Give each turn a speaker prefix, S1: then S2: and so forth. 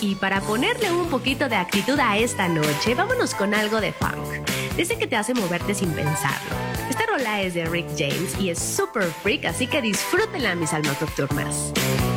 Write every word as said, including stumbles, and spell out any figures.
S1: Y para ponerle un poquito de actitud a esta noche, vámonos con algo de funk. Dice que te hace moverte sin pensarlo. Esta rola es de Rick James y es super freak, así que disfrútenla, mis almas nocturnas.